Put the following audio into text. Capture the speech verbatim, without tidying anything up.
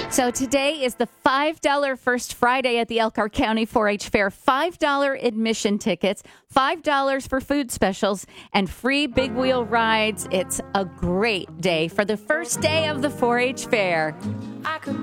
So today is the five dollars First Friday at the Elkhart County four H Fair. five dollars admission tickets, five dollars for food specials, and free big wheel rides. It's a great day for the first day of the four H Fair.